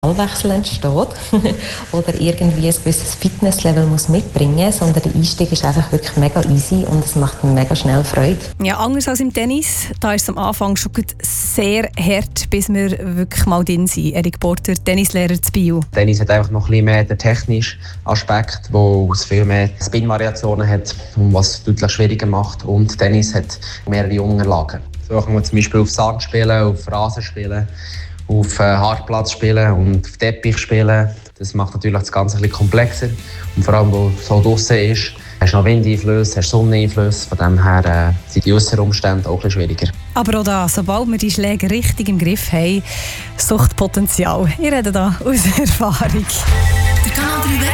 Ballwechsel entsteht oder irgendwie ein gewisses Fitnesslevel muss mitbringen, sondern der Einstieg ist einfach wirklich mega easy und es macht mir mega schnell Freude. Ja, anders als im Tennis, da ist es am Anfang schon sehr hart, bis wir wirklich mal drin sind. Erik Porter, Tennislehrer zu Biel. Tennis hat einfach noch ein bisschen mehr den technischen Aspekt, wo es viel mehr Spin-Variationen hat, was es deutlich schwieriger macht. Und Tennis hat mehrere Unterlagen. So kann man zum Beispiel auf Sand spielen, auf Rasen spielen, auf Hartplatz spielen und auf Teppich spielen. Das macht natürlich das Ganze ein bisschen komplexer. Und vor allem, wo es so draussen ist, hast du noch Windeinflüsse, hast Sonneneinflüsse. Von dem her sind die äußeren Umstände auch ein bisschen schwieriger. Aber auch da, sobald wir die Schläge richtig im Griff haben, Suchtpotenzial. Ich rede da aus Erfahrung.